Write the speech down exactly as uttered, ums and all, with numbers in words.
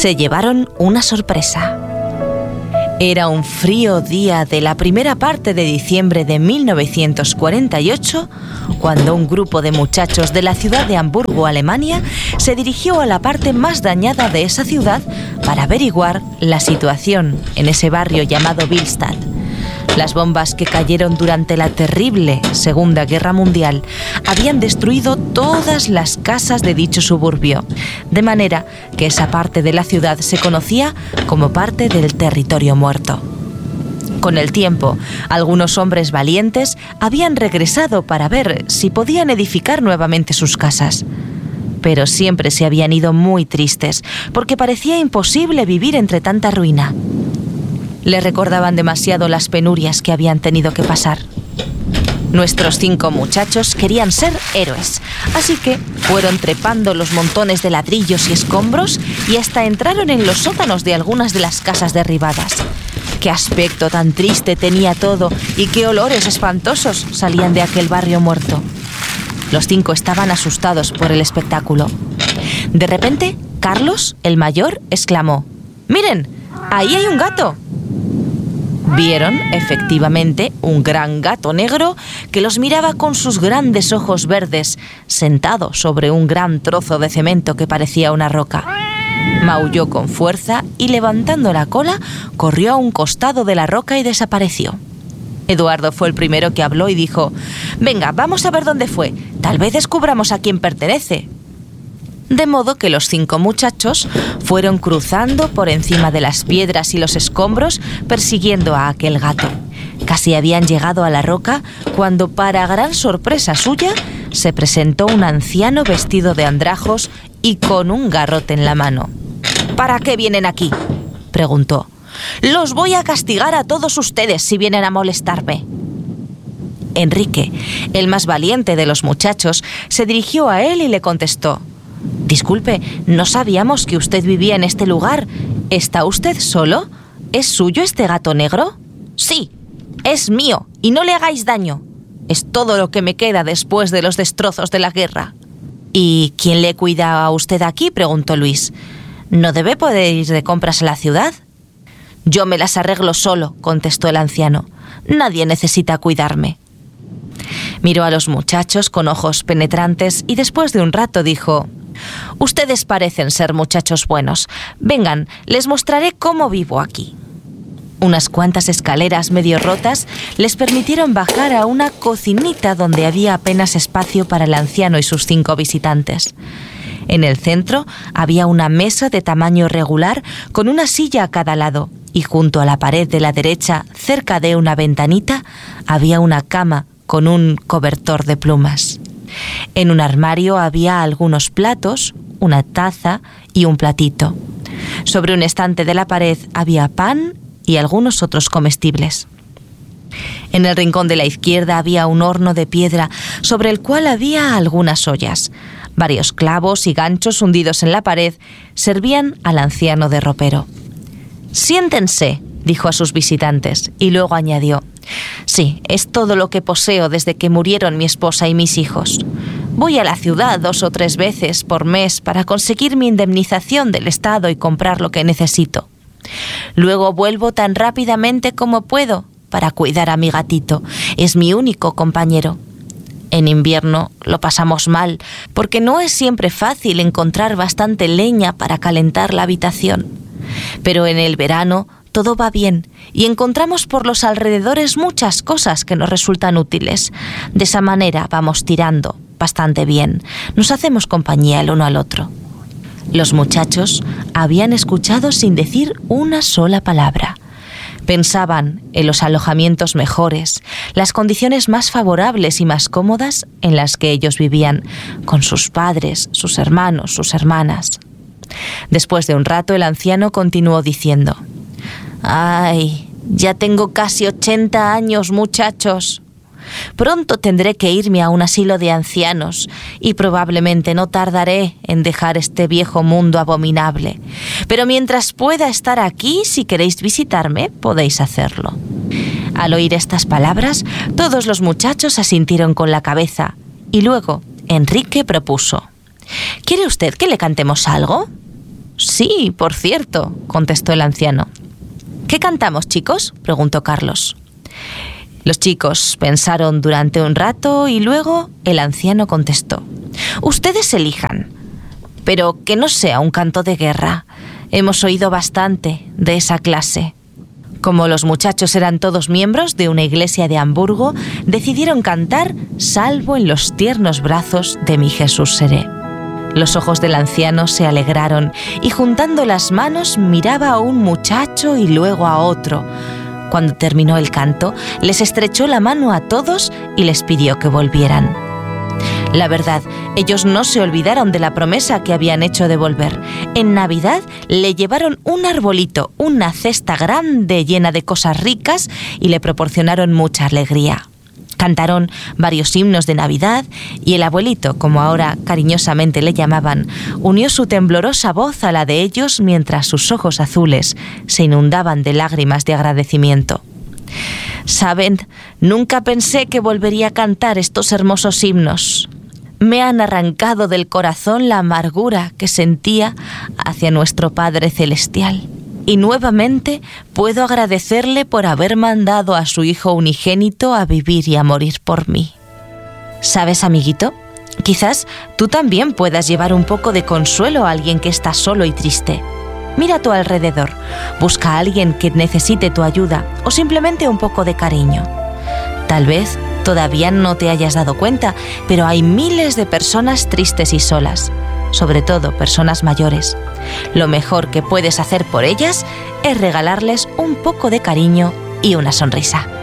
se llevaron una sorpresa. Era un frío día de la primera parte de diciembre de mil novecientos cuarenta y ocho, cuando un grupo de muchachos de la ciudad de Hamburgo, Alemania, se dirigió a la parte más dañada de esa ciudad para averiguar la situación en ese barrio llamado Willstadt. Las bombas que cayeron durante la terrible Segunda Guerra Mundial habían destruido todas las casas de dicho suburbio, de manera que esa parte de la ciudad se conocía como parte del territorio muerto. Con el tiempo, algunos hombres valientes habían regresado para ver si podían edificar nuevamente sus casas. Pero siempre se habían ido muy tristes, porque parecía imposible vivir entre tanta ruina. Le recordaban demasiado las penurias que habían tenido que pasar. Nuestros cinco muchachos querían ser héroes, así que fueron trepando los montones de ladrillos y escombros y hasta entraron en los sótanos de algunas de las casas derribadas. ¡Qué aspecto tan triste tenía todo y qué olores espantosos salían de aquel barrio muerto! Los cinco estaban asustados por el espectáculo. De repente, Carlos, el mayor, exclamó: ¡Miren! ¡Ahí hay un gato! Vieron, efectivamente, un gran gato negro que los miraba con sus grandes ojos verdes, sentado sobre un gran trozo de cemento que parecía una roca. Maulló con fuerza y, levantando la cola, corrió a un costado de la roca y desapareció. Eduardo fue el primero que habló y dijo: «Venga, vamos a ver dónde fue. Tal vez descubramos a quién pertenece». De modo que los cinco muchachos fueron cruzando por encima de las piedras y los escombros persiguiendo a aquel gato. Casi habían llegado a la roca cuando, para gran sorpresa suya, se presentó un anciano vestido de andrajos y con un garrote en la mano. «¿Para qué vienen aquí?», preguntó. «Los voy a castigar a todos ustedes si vienen a molestarme». Enrique, el más valiente de los muchachos, se dirigió a él y le contestó: «Disculpe, no sabíamos que usted vivía en este lugar. ¿Está usted solo? ¿Es suyo este gato negro?» «Sí, es mío, y no le hagáis daño. Es todo lo que me queda después de los destrozos de la guerra». «¿Y quién le cuida a usted aquí?», preguntó Luis. «¿No debe poder ir de compras a la ciudad?» «Yo me las arreglo solo», contestó el anciano. «Nadie necesita cuidarme». Miró a los muchachos con ojos penetrantes y después de un rato dijo: «Ustedes parecen ser muchachos buenos. Vengan, les mostraré cómo vivo aquí». Unas cuantas escaleras medio rotas les permitieron bajar a una cocinita donde había apenas espacio para el anciano y sus cinco visitantes. En el centro había una mesa de tamaño regular con una silla a cada lado, y junto a la pared de la derecha, cerca de una ventanita, había una cama con un cobertor de plumas. En un armario había algunos platos, una taza y un platito. Sobre un estante de la pared había pan y algunos otros comestibles. En el rincón de la izquierda había un horno de piedra sobre el cual había algunas ollas. Varios clavos y ganchos hundidos en la pared servían al anciano de ropero. «Siéntense», dijo a sus visitantes, y luego añadió: «Sí, es todo lo que poseo desde que murieron mi esposa y mis hijos. Voy a la ciudad dos o tres veces por mes para conseguir mi indemnización del Estado y comprar lo que necesito. Luego vuelvo tan rápidamente como puedo para cuidar a mi gatito. Es mi único compañero. En invierno lo pasamos mal, porque no es siempre fácil encontrar bastante leña para calentar la habitación. Pero en el verano todo va bien y encontramos por los alrededores muchas cosas que nos resultan útiles. De esa manera vamos tirando bastante bien. Nos hacemos compañía el uno al otro». Los muchachos habían escuchado sin decir una sola palabra. Pensaban en los alojamientos mejores, las condiciones más favorables y más cómodas en las que ellos vivían, con sus padres, sus hermanos, sus hermanas. Después de un rato, el anciano continuó diciendo: «Ay, ya tengo casi ochenta años, muchachos. Pronto tendré que irme a un asilo de ancianos y probablemente no tardaré en dejar este viejo mundo abominable. Pero mientras pueda estar aquí, si queréis visitarme, podéis hacerlo». Al oír estas palabras, todos los muchachos asintieron con la cabeza y luego Enrique propuso: «¿Quiere usted que le cantemos algo?». Sí, por cierto, contestó el anciano. ¿Qué cantamos, chicos?, preguntó Carlos. Los chicos pensaron durante un rato y luego el anciano contestó: ustedes elijan, pero que no sea un canto de guerra. Hemos oído bastante de esa clase. Como los muchachos eran todos miembros de una iglesia de Hamburgo, decidieron cantar Salvo en los tiernos brazos de mi Jesús seré. Los ojos del anciano se alegraron y juntando las manos miraba a un muchacho y luego a otro. Cuando terminó el canto, les estrechó la mano a todos y les pidió que volvieran. La verdad, ellos no se olvidaron de la promesa que habían hecho de volver. En Navidad le llevaron un arbolito, una cesta grande llena de cosas ricas y le proporcionaron mucha alegría. Cantaron varios himnos de Navidad y el abuelito, como ahora cariñosamente le llamaban, unió su temblorosa voz a la de ellos mientras sus ojos azules se inundaban de lágrimas de agradecimiento. Saben, nunca pensé que volvería a cantar estos hermosos himnos. Me han arrancado del corazón la amargura que sentía hacia nuestro Padre Celestial. Y nuevamente puedo agradecerle por haber mandado a su Hijo unigénito a vivir y a morir por mí. ¿Sabes, amiguito? Quizás tú también puedas llevar un poco de consuelo a alguien que está solo y triste. Mira a tu alrededor, busca a alguien que necesite tu ayuda o simplemente un poco de cariño. Tal vez todavía no te hayas dado cuenta, pero hay miles de personas tristes y solas, sobre todo personas mayores. Lo mejor que puedes hacer por ellas es regalarles un poco de cariño y una sonrisa.